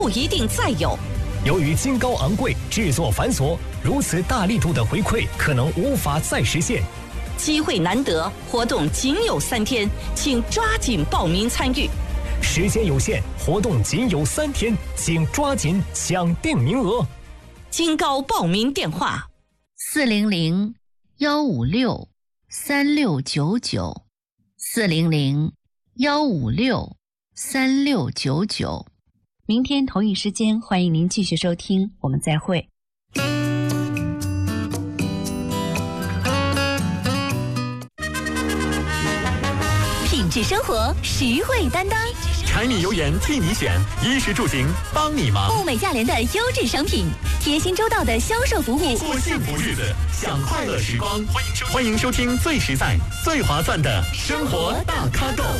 不一定再有。 由于金高昂贵、制作繁琐，如此大力度的回馈可能无法再实现。 机会难得，活动仅有3天，请抓紧报名参与。 时间有限，活动仅有3天，请抓紧抢定名额。 金高报名电话 ：400-156-3699，400-156-3699。明天同一时间，欢迎您继续收听，我们再会。 品质生活，实惠担当。 柴米油盐替你选，衣食住行帮你忙。 物美价廉的优质商品，贴心周到的销售服务。 过幸福日子，享快乐时光。欢迎收听最实在、最划算的生活大咖购。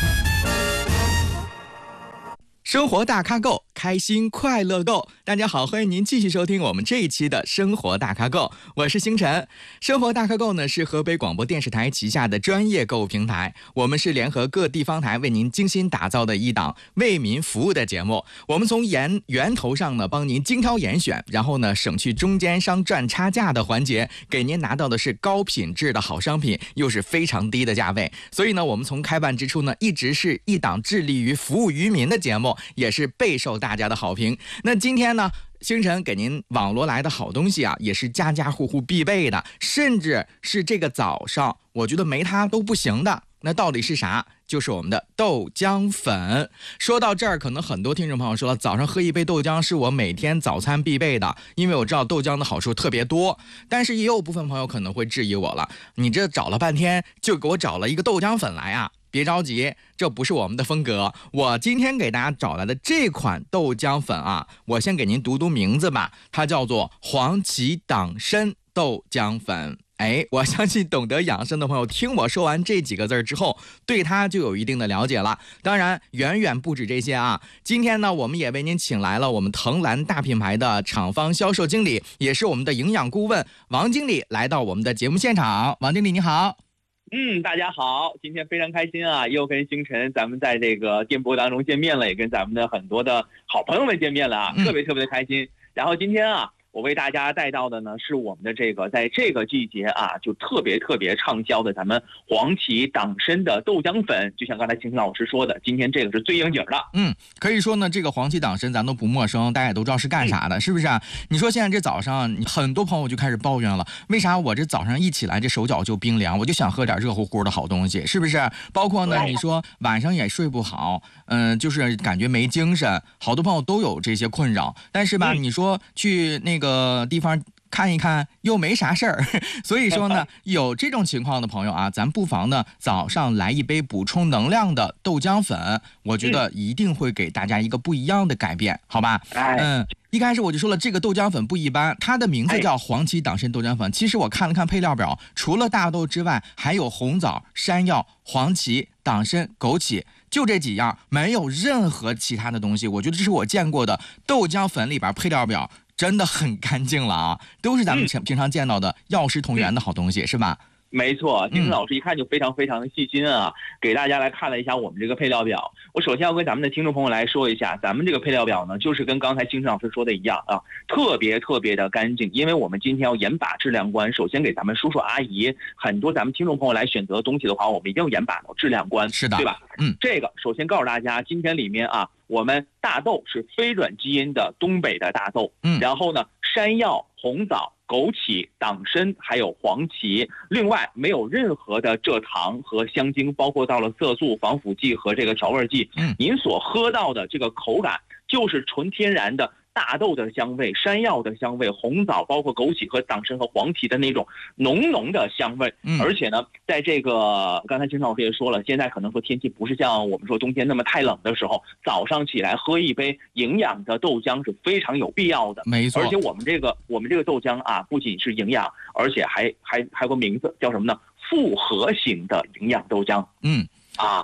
生活大咖购，开心快乐购。大家好，欢迎您继续收听我们这一期的生活大咖购，我是星辰。生活大咖购呢是河北广播电视台旗下的专业购物平台，我们是联合各地方台为您精心打造的一档为民服务的节目。我们从源头上呢帮您精挑严选，然后呢省去中间商赚差价的环节，给您拿到的是高品质的好商品，又是非常低的价位。所以呢，我们从开办之初呢，一直是一档致力于服务于民的节目，也是备受大家的好评。那今天呢，星辰给您网罗来的好东西啊，也是家家户户必备的，甚至是这个早上我觉得没它都不行的。那到底是啥？就是我们的豆浆粉。说到这儿，可能很多听众朋友说了，早上喝一杯豆浆是我每天早餐必备的，因为我知道豆浆的好处特别多。但是也有部分朋友可能会质疑我了，你这找了半天就给我找了一个豆浆粉来啊？别着急，这不是我们的风格。我今天给大家找来的这款豆浆粉啊，我先给您读名字吧，它叫做黄芪党参豆浆粉。我相信懂得养生的朋友听我说完这几个字之后，对它就有一定的了解了。当然远远不止这些啊，今天呢我们也为您请来了我们藤兰大品牌的厂方销售经理，也是我们的营养顾问王经理来到我们的节目现场。王经理你好。 大家好，今天非常开心啊，又跟星辰咱们在这个电波当中见面了，也跟咱们的很多的好朋友们见面了啊，特别的开心。然后今天啊，我为大家带到的呢是我们的这个在这个季节啊就特别畅销的咱们黄芪党参的豆浆粉。就像刚才星辰老师说的，今天这个是最应景的。 可以说呢，这个黄芪党参咱都不陌生，大家也都知道是干啥的，是不是啊？你说现在这早上很多朋友就开始抱怨了，为啥我这早上一起来这手脚就冰凉，我就想喝点热乎乎的好东西，是不是？包括呢你说晚上也睡不好，就是感觉没精神，好多朋友都有这些困扰。但是吧，你说去那个地方看一看又没啥事儿，所以说呢，有这种情况的朋友啊，咱不妨呢早上来一杯补充能量的豆浆粉，我觉得一定会给大家一个不一样的改变，好吧？一开始我就说了，这个豆浆粉不一般，它的名字叫黄芪党参豆浆粉。其实我看了看配料表，除了大豆之外，还有红枣、山药、黄芪、党参、枸杞，就这几样，没有任何其他的东西。我觉得这是我见过的豆浆粉里边配料表真的很干净了啊，都是咱们平常见到的药食同源的好东西，是吧？ 没错，星辰老师一看就非常的细心啊，给大家来看了一下我们这个配料表。我首先要跟咱们的听众朋友来说一下，咱们这个配料表呢，就是跟刚才星辰老师说的一样啊，特别的干净。因为我们今天要严把质量关，首先给咱们叔叔阿姨，很多咱们听众朋友来选择东西的话，我们一定要严把到质量关， 是的， 对吧？这个首先告诉大家，今天里面啊，我们大豆是非软基因的东北的大豆，然后呢，山药、红枣、枸杞、党参还有黄芪，另外没有任何的蔗糖和香精，包括到了色素、防腐剂和这个调味剂。您所喝到的这个口感就是纯天然的大豆的香味、山药的香味、红枣包括枸杞和党参和黄芪的那种浓的香味。而且呢，在这个刚才金老师也说了，现在可能说天气不是像我们说冬天那么太冷的时候，早上起来喝一杯营养的豆浆是非常有必要的。 没错， 而且我们这个豆浆啊，不仅是营养，而且还有个名字叫什么呢？复合型的营养豆浆。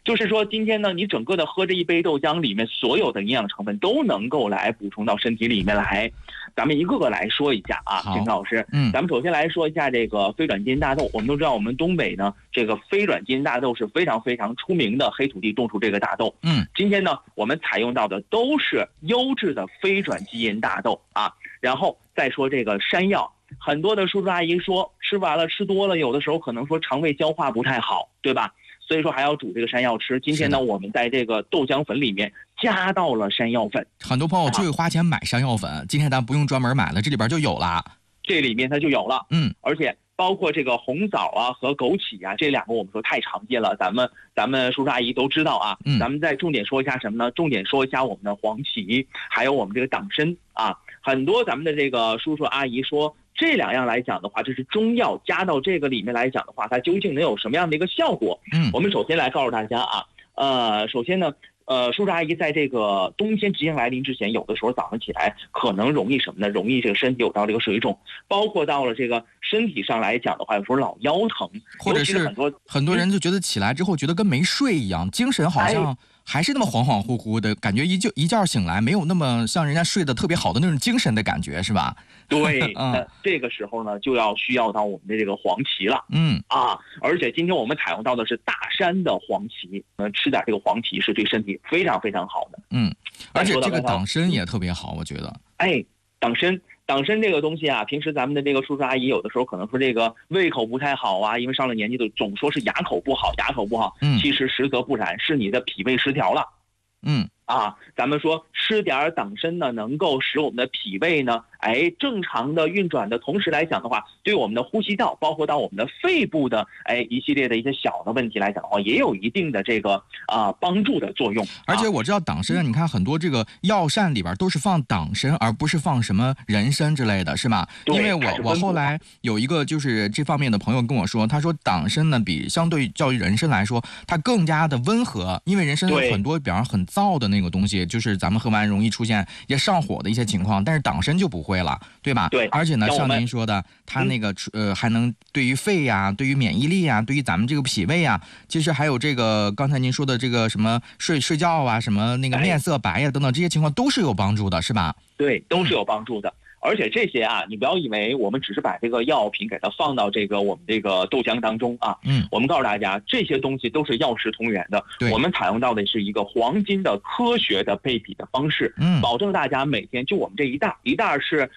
就是说今天呢，你整个的喝这一杯豆浆里面所有的营养成分都能够来补充到身体里面来。咱们一个个来说一下啊，金老师，咱们首先来说一下这个非转基因大豆。我们都知道，我们东北呢，这个非转基因大豆是非常非常出名的，黑土地种出这个大豆。今天呢，我们采用到的都是优质的非转基因大豆啊。然后再说这个山药，很多的叔叔阿姨说吃完了吃多了，有的时候可能说肠胃消化不太好，对吧？所以说还要煮这个山药吃。今天呢，我们在这个豆浆粉里面加到了山药粉。 很多朋友就会花钱买山药粉，今天咱不用专门买了，这里边就有了。 这里面它就有了，而且包括这个红枣啊和枸杞啊，这两个我们说太常见了，咱们叔叔阿姨都知道啊。咱们再重点说一下什么呢？重点说一下我们的黄芪，还有我们这个党参啊。很多咱们的这个叔叔阿姨说，这两样来讲的话，这是中药加到这个里面来讲的话，它究竟能有什么样的一个效果？我们首先来告诉大家啊，首先呢，叔叔阿姨在这个冬天即将来临之前，有的时候早上起来可能容易什么呢？容易这个身体有到这个水肿，包括到了这个身体上来讲的话，有时候老腰疼， 或者是很多人就觉得起来之后觉得跟没睡一样，精神好像还是那么恍恍惚惚的感觉，一觉醒来没有那么像人家睡得特别好的那种精神的感觉，是吧？ 对，那这个时候呢，就要需要到我们的这个黄芪了。而且今天我们采用到的是大山的黄芪，吃点这个黄芪是对身体非常非常好的。 而且这个党参也特别好，我觉得。 党参这个东西啊，平时咱们的这个叔叔阿姨有的时候可能说这个胃口不太好啊，因为上了年纪的总说是牙口不好。其实实则不然，是你的脾胃失调了。咱们说吃点党参呢，能够使我们的脾胃呢，正常的运转的同时来讲的话，对我们的呼吸道，包括到我们的肺部的一系列的一些小的问题来讲的话，也有一定的这个帮助的作用。 而且我知道党参，你看很多这个药膳里边都是放党参，而不是放什么人参之类的，是吧？因为我后来有一个就是这方面的朋友跟我说，他说党参呢比相对较于人参来说，它更加的温和，因为人参有很多比方很燥的那个东西，就是咱们喝完容易出现也上火的一些情况，但是党参就不会了，对吧？ 对。 而且呢，像您说的，它那个还能对于肺呀、对于免疫力呀、对于咱们这个脾胃呀，其实还有这个刚才您说的这个什么睡觉啊，什么那个面色白呀等等这些情况都是有帮助的，是吧？ 对，都是有帮助的。而且这些你不要以为我们只是把这个药品给它放到这个我们这个豆浆当中啊。我们告诉大家，这些东西都是药食同源的。我们采用到的是一个黄金的科学的配比的方式，保证大家每天就我们这一袋是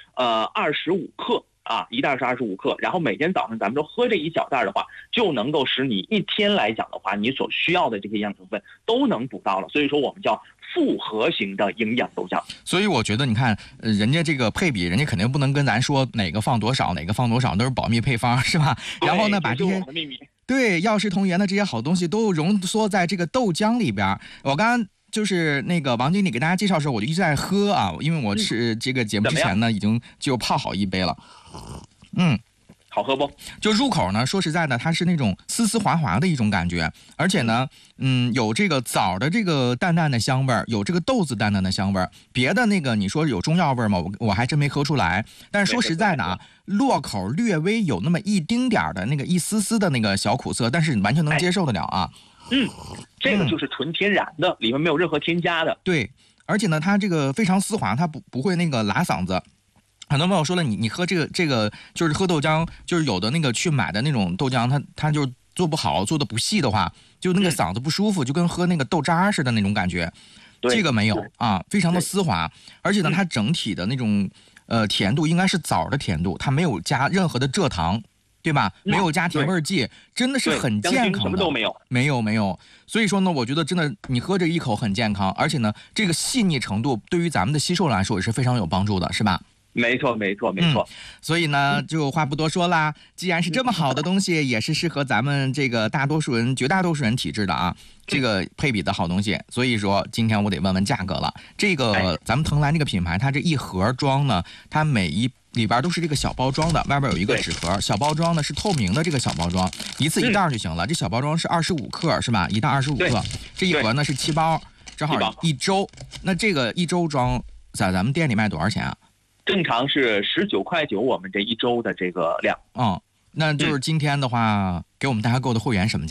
25克。一袋是25克，然后每天早上咱们都喝这一小袋的话，就能够使你一天来讲的话，你所需要的这些营养成分都能补到了。所以说我们叫复合型的营养豆浆。 所以我觉得你看，人家这个配比，人家肯定不能跟咱说哪个放多少，哪个放多少，都是保密配方，是吧？然后呢，把这些对药食同源的这些好东西都浓缩在这个豆浆里边。我刚刚就是那个王经理给大家介绍的时候，我就一直在喝啊，因为我是这个节目之前呢，已经就泡好一杯了。 好喝不？ 就入口呢，说实在的，它是那种丝丝滑滑的一种感觉，而且呢，有这个枣的这个淡淡的香味儿，有这个豆子淡淡的香味儿。别的那个你说有中药味儿吗？我还真没喝出来。但是说实在的啊，落口略微有那么一丁点儿的那个一丝丝的那个小苦涩，但是完全能接受得了啊。 这个就是纯天然的，里面没有任何添加的。 对，而且呢，它这个非常丝滑，它不会那个拉嗓子。很多朋友说了，你喝这个就是喝豆浆，就是有的那个去买的那种豆浆，它就做不好，做的不细的话，就那个嗓子不舒服，就跟喝那个豆渣似的那种感觉。这个没有啊，非常的丝滑，而且呢，它整体的那种甜度应该是枣的甜度，它没有加任何的蔗糖。对吧？没有加甜味剂，真的是很健康的。 什么都没有。 没有。所以说呢，我觉得真的你喝这一口很健康，而且呢，这个细腻程度对于咱们的吸收来说也是非常有帮助的，是吧？ 没错。 所以呢，就话不多说啦。既然是这么好的东西，也是适合咱们这个绝大多数人体质的啊，这个配比的好东西。所以说，今天我得问问价格了。这个咱们藤兰这个品牌，它这一盒装呢，它里边都是这个小包装的，外边有一个纸盒，小包装呢是透明的，这个小包装一次一袋就行了。这小包装是25克是吧？一袋25克，这一盒呢是7包，正好1周。那这个1周装在咱们店里卖多少钱啊？ 正常是19.9块，我们这1周的这个量。 那就是今天的话，给我们大家购的会员什么价呀？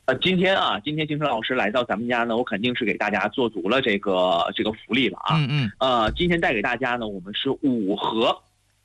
今天金晨老师来到咱们家呢，我肯定是给大家做足了这个福利了啊。今天带给大家呢，我们是5盒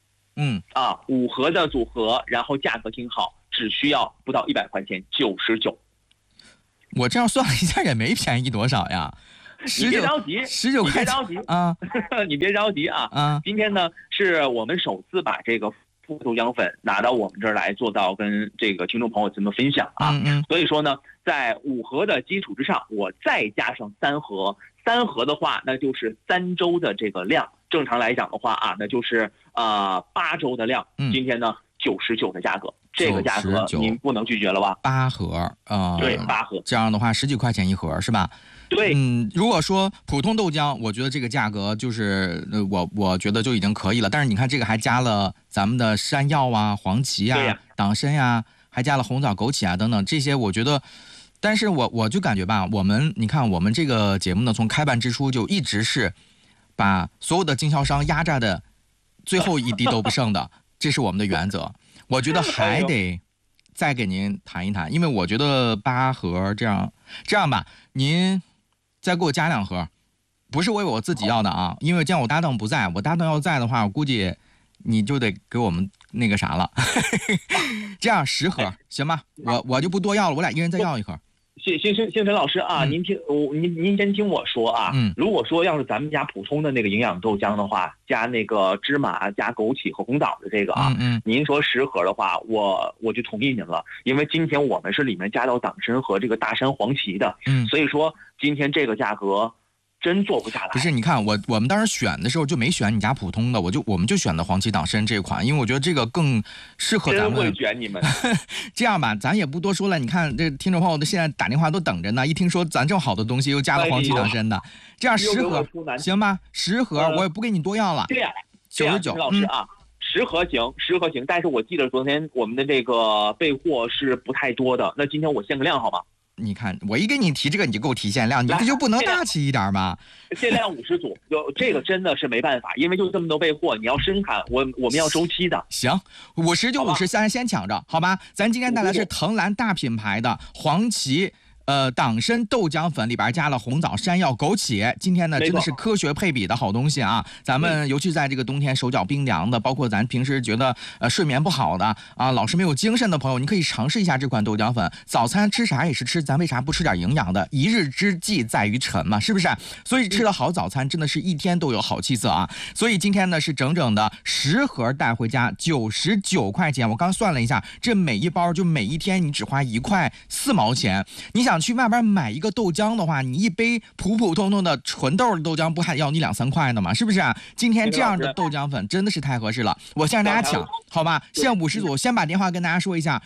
，5盒的组合，然后价格挺好，只需要不到100块钱，99。 我这样算了一下也没便宜多少呀。 你别着急 ，19块钱啊， 你别着急啊。今天呢是我们首次把这个复活豆浆粉拿到我们这儿来，做到跟这个听众朋友们分享啊。所以说呢，在5盒的基础之上，我再加上3盒，3盒的话那就是3周的这个量。正常来讲的话啊，那就是8周的量。今天呢99的价格，这个价格您不能拒绝了吧？8盒对，8盒， 这样的话10几块钱一盒是吧？ 对， 如果说普通豆浆，我觉得这个价格就是我觉得就已经可以了。但是你看这个还加了咱们的山药啊、黄芪啊、党参呀，还加了红枣、枸杞啊等等这些，我觉得。但是我就感觉吧，你看我们这个节目呢，从开办之初就一直是把所有的经销商压榨的最后一滴都不剩的，这是我们的原则。我觉得还得再给您谈一谈，因为我觉得8盒这样吧，您再给我加2盒，不是为我自己要的啊，因为这样我搭档不在，我搭档要在的话，我估计你就得给我们那个啥了。这样10盒行吧？我就不多要了，我俩一人再要1盒。 星辰老师啊，您先听我说啊。如果说要是咱们家普通的那个营养豆浆的话，加那个芝麻、加枸杞和红枣的这个啊，您说10盒的话，我就同意您了，因为今天我们是里面加到党参和这个大山黄芪的，所以说今天这个价格真做不下来。 不是，你看我们当时选的时候就没选你家普通的，我们就选的黄芪党参这款，因为我觉得这个更适合咱们。 真会卷你们。 这样吧，咱也不多说了。你看这听众朋友的现在打电话都等着呢，一听说咱这么好的东西又加了黄芪党参的，这样10盒行吧？10盒我也不给你多要了。 对呀，99。老师啊，10盒行，但是我记得昨天我们的这个备货是不太多的，那今天我限个量好吗？ 你看，我一给你提这个，你就给我提限量，你这就不能大气一点吗？ 限量50组，这个真的是没办法，因为就这么多备货，你要生产，我们要周期的。 行，50就50，咱先抢着，好吧？咱今天带来是藤兰大品牌的黄芪。党参豆浆粉里边加了红枣、山药、枸杞，今天呢真的是科学配比的好东西啊！咱们尤其在这个冬天手脚冰凉的，包括咱平时觉得睡眠不好的啊，老是没有精神的朋友，你可以尝试一下这款豆浆粉。早餐吃啥也是吃，咱为啥不吃点营养的？一日之计在于晨嘛，是不是？所以吃了好早餐，真的是一天都有好气色啊！所以今天呢是整整的10盒带回家，99块钱。我刚算了一下，这每一包就每一天你只花1块4毛钱。你想去外边买一个豆浆的话，你一杯普普通通的纯豆的豆浆不还要你2、3块呢吗？是不是啊？今天这样的豆浆粉真的是太合适了，我先让大家抢，好吧？限50组，先把电话跟大家说一下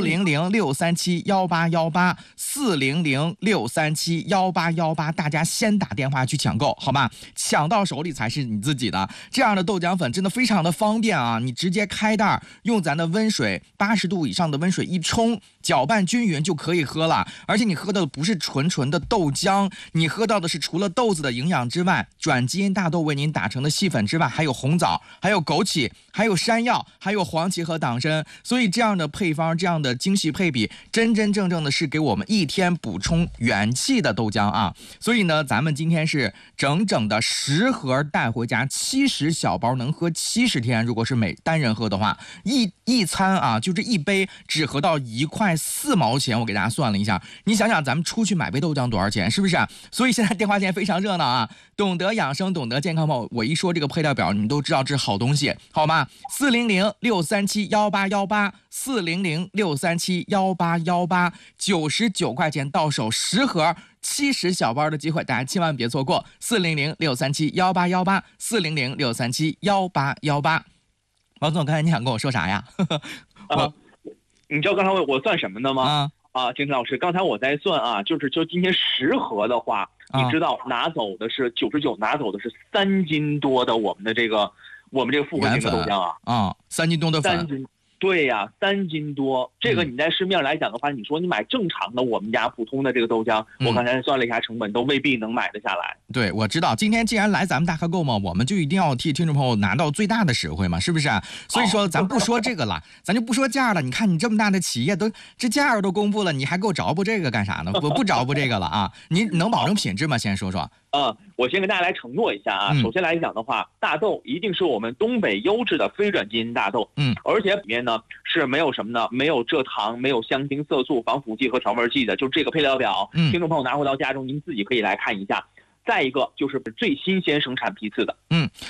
：400-637-18818，400-637-18818，大家先打电话去抢购，好吧？抢到手里才是你自己的。这样的豆浆粉真的非常的方便啊！你直接开袋，用咱的温水80度以上的温水一冲，搅拌均匀就可以喝了。而且你喝到的不是纯的豆浆，你喝到的是除了豆子的营养之外，转基因大豆为您打成的细粉之外，还有红枣，还有枸杞，还有山药，还有黄芪和党参。所以这样的配方，这样的精细配比，真正的是给我们一天补充元气的豆浆啊！所以呢，咱们今天是整整的10盒带回家，70小包能喝70天。如果是每单人喝的话，一餐啊，就这一杯只合到1块4毛钱。我给大家算了一下。你想想咱们出去买杯豆浆多少钱，是不是？所以现在电话线非常热闹啊！懂得养生，懂得健康吗？我一说这个配料表，你们都知道这是好东西，好吗？400-637-18818，400-637-18818，99块钱到手10盒，70小包的机会，大家千万别错过。400-637-18818，400-637-18818。王总，刚才你想跟我说啥呀？ 你知道刚才我算什么的吗？金晨老师，刚才我在算啊，就今天10盒的话，你知道拿走的是99，拿走的是3斤多的我们这个复合型的豆浆啊。3 斤多的粉。 对呀，3斤多，这个你在市面上来讲的话，你说你买正常的我们家普通的这个豆浆，我刚才算了一下成本，都未必能买得下来。 对，我知道，今天既然来咱们大咖购嘛，我们就一定要替听众朋友拿到最大的实惠嘛，是不是？所以说咱不说这个了，咱就不说价了。你看你这么大的企业都这价都公布了，你还给我着不这个干啥呢？我不着不这个了啊！你能保证品质吗？先说说。 我先跟大家来承诺一下啊。首先来讲的话，大豆一定是我们东北优质的非转基因大豆，而且里面呢是没有什么呢？没有蔗糖，没有香精、色素、防腐剂和调味剂的，就这个配料表，听众朋友拿回到家中，您自己可以来看一下。再一个就是最新鲜生产批次的。